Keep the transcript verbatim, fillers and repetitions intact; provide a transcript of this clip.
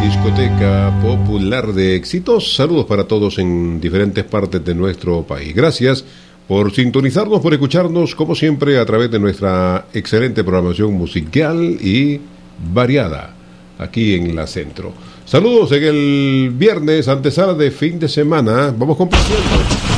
discoteca popular de éxitos. Saludos para todos en diferentes partes de nuestro país. Gracias por sintonizarnos, por escucharnos, como siempre, a través de nuestra excelente programación musical y variada aquí en la Centro. Saludos en el viernes, antesala de fin de semana. Vamos complaciendo